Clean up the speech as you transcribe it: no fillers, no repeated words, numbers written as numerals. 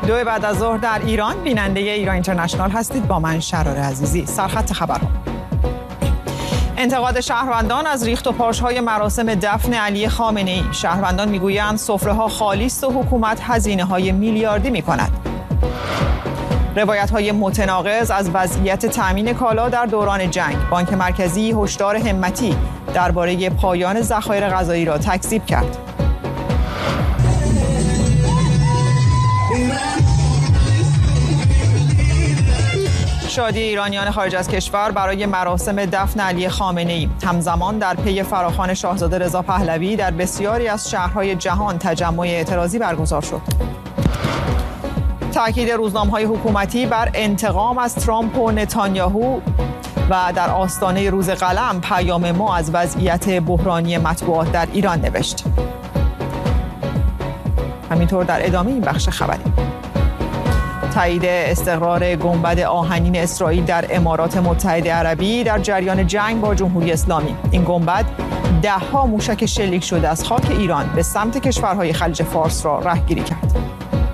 2 بعد از ظهر در ایران بیننده ایران اینترنشنال هستید با من شرار عزیزی. سرخط خبرها. انتقاد شهروندان از ریخت و پاش‌های مراسم دفن علی خامنه‌ای. شهروندان میگویند سفره‌ها خالی است و حکومت هزینه‌های میلیاردی می‌کند. روایت‌های متناقض از وضعیت تامین کالا در دوران جنگ. بانک مرکزی هشدار همتی درباره پایان ذخایر غذایی را تکذیب کرد. شادی ایرانیان خارج از کشور برای مراسم دفن علی خامنه‌ای. همزمان در پی فراخوان شاهزاده رضا پهلوی در بسیاری از شهرهای جهان تجمع اعتراضی برگزار شد. تأکید روزنامه‌های حکومتی بر انتقام از ترامپ و نتانیاهو و در آستانه روز قلم پیام ما از وضعیت بحرانی مطبوعات در ایران نوشت. همینطور در ادامه این بخش خبری تایید استقرار گنبد آهنین اسرائیل در امارات متحده عربی در جریان جنگ با جمهوری اسلامی. این گنبد 10 موشک شلیک شده از خاک ایران به سمت کشورهای خلیج فارس را رهگیری کرد.